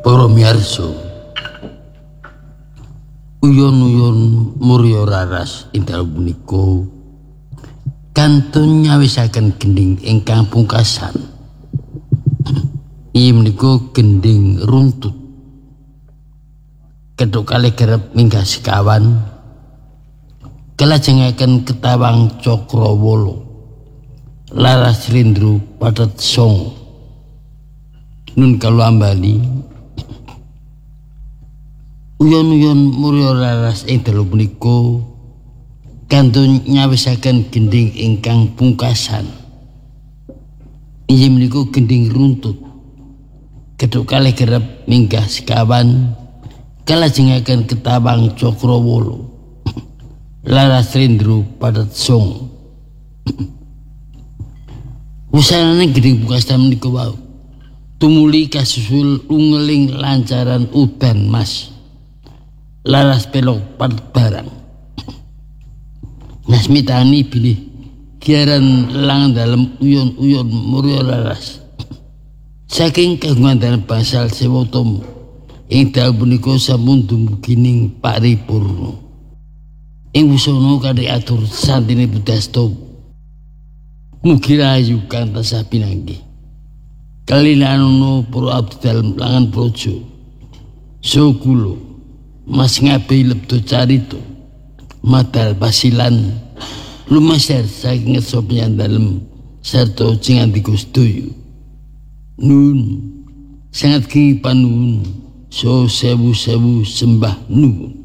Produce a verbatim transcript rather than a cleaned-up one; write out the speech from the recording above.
Para miyarsa, uyon-uyon murya raras ing dalem punika kantun nyawisaken gending ingkang pungkasan. Inggih menika gending runtut. Kedhok kalih kerep minggah sekawan kelajengaken ketawang Cakrawala laras Slendra Pathet Sanga. Nun kalau ambali uyon-uyon murya laras ing dalu punika kantun nyawisaken gending ingkang pungkasan. Inggih menika gending runtut. Kedhok kalih kerep minggah sekawan kalajengaken ketawang Cakrawala laras Slendra Pathet Sanga. Wusanane gending pungkasan menika wau tumuli kasusul ungeling lancaran udan mas laras pelok Pathet barang. Nasmitani bilih giaran lang dalem uyon-uyon murya laras saking kagungan dalem bangsal Sewatama ing dalem punika sampun dumugining paripurna. Ing wusana kadhe atur santine Budastama mugi rahayu kang tansah pinanggih kalilanono para abdi dalem langan praja saha kula Mas Ngabehi lebda carita madal pasilan lumaser saking ngersa panyandalem sarta cingandika sedaya. Nun sangat ki panuwun saha sewu-sewu sembah nuwun.